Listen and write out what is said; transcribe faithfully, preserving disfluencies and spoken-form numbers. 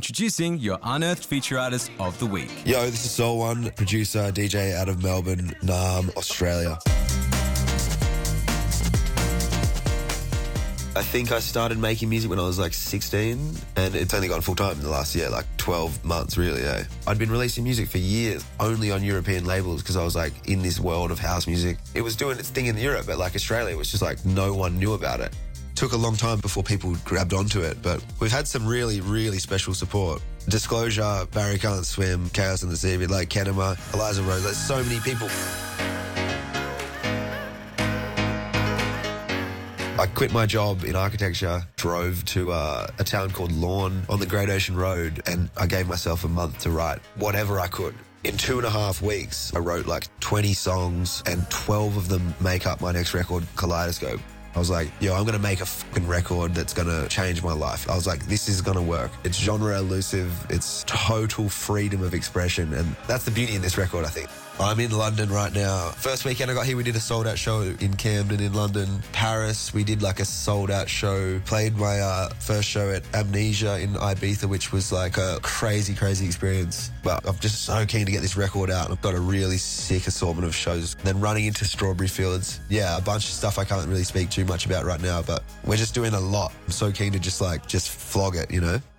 Introducing your Unearthed Feature Artist of the Week. Yo, this is Soul One, producer, D J out of Melbourne, Naarm, Australia. I think I started making music when I was like sixteen, and it's only gone full time in the last year, like twelve months really, eh? I'd been releasing music for years, only on European labels, because I was like in this world of house music. It was doing its thing in Europe, but like Australia was just like no one knew about it. Took a long time before people grabbed onto it, but we've had some really, really special support. Disclosure, Barry Can't Swim, Chaos in the Sea, like Kenema, Eliza Rose, there's so many people. I quit my job in architecture, drove to uh, a town called Lorne on the Great Ocean Road, and I gave myself a month to write whatever I could. In two and a half weeks, I wrote like twenty songs, and twelve of them make up my next record, Kaleidoscope. I was like, yo, I'm going to make a fucking record that's going to change my life. I was like, this is going to work. It's genre elusive. It's total freedom of expression. And that's the beauty in this record, I think. I'm in London right now. First weekend I got here, we did a sold-out show in Camden in London. Paris, we did like a sold-out show. Played my uh, first show at Amnesia in Ibiza, which was like a crazy, crazy experience. But I'm just so keen to get this record out. I've got a really sick assortment of shows. Then running into Strawberry Fields. Yeah, a bunch of stuff I can't really speak too much about right now, but we're just doing a lot. I'm so keen to just like, just flog it, you know?